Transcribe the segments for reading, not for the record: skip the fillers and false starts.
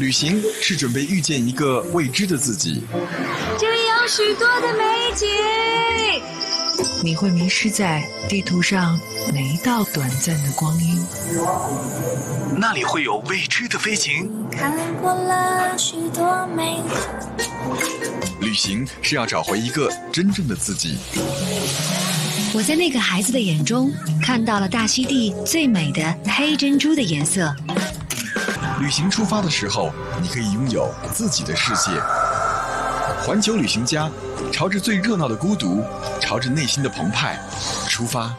旅行是准备遇见一个未知的自己， 这里有许多的美景， 你会迷失在地图上每一道短暂的光阴。 那里会有未知的飞行， 看过了许多美景。 旅行是要找回一个真正的自己。 我在那个孩子的眼中看到了大溪地最美的黑珍珠的颜色。 旅行出发的时候，你可以拥有自己的世界。环球旅行家，朝着最热闹的孤独，朝着内心的澎湃出发。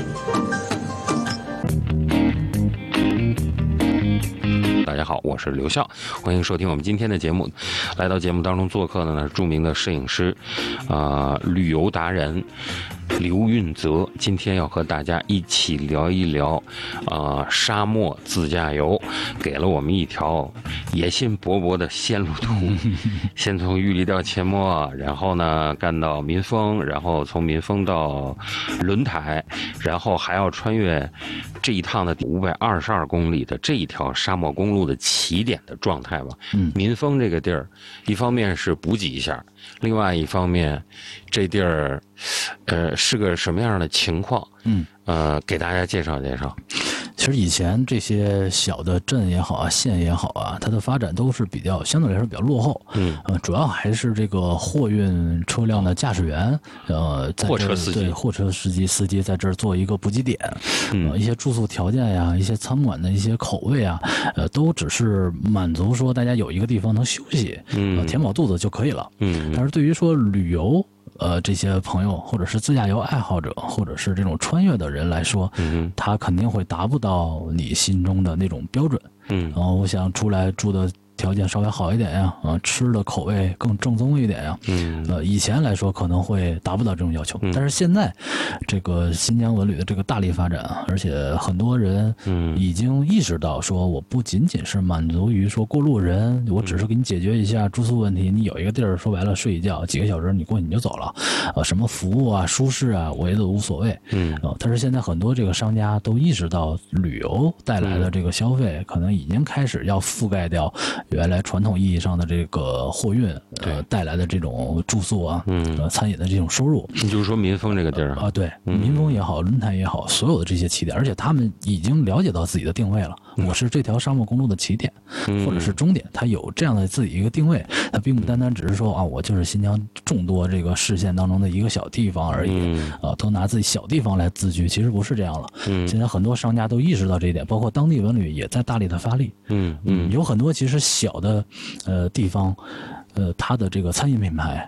大家好，我是刘笑，欢迎收听我们今天的节目。来到节目当中做客的呢是著名的摄影师，旅游达人刘运泽，今天要和大家一起聊一聊，沙漠自驾游，给了我们一条野心勃勃的线路图。先从玉里到阡陌，然后呢干到民丰，然后从民丰到轮台，然后还要穿越这一趟的522公里的这一条沙漠公路的起点的状态吧。民丰这个地儿，一方面是补给一下，另外一方面，这地儿，是个什么样的情况？给大家介绍介绍。 其实以前这些小的镇也好啊，县也好啊，它的发展都是相对来说比较落后。主要还是这个货运车辆的驾驶员，在货车司机， 对，货车司机在这儿做一个补给点。一些住宿条件呀，一些餐馆的一些口味啊，都只是满足说大家有一个地方能休息，填饱肚子就可以了。但是对于说旅游，这些朋友或者是自驾游爱好者，或者是这种穿越的人来说，他肯定会达不到你心中的那种标准。然后我想出来住的条件稍微好一点呀，吃的口味更正宗一点呀，以前来说可能会达不到这种要求，但是现在这个新疆文旅的这个大力发展，而且很多人已经意识到说，我不仅仅是满足于说过路人，我只是给你解决一下住宿问题，你有一个地儿说白了睡一觉，几个小时你过去你就走了，什么服务啊、舒适啊，我也都无所谓。但是现在很多这个商家都意识到旅游带来的这个消费，可能已经开始要覆盖掉原来传统意义上的这个货运带来的这种住宿啊，餐饮的这种收入。 你就是说民丰这个地儿啊？ 对，民丰也好，轮台也好，所有的这些起点，而且他们已经了解到自己的定位了。我是这条沙漠公路的起点，或者是终点，他有这样的自己一个定位，他并不单单只是说啊，我就是新疆众多这个市县当中的一个小地方而已，都拿自己小地方来自居，其实不是这样了。现在很多商家都意识到这一点，包括当地文旅也在大力的发力。有很多其实小的地方，它的这个餐饮品牌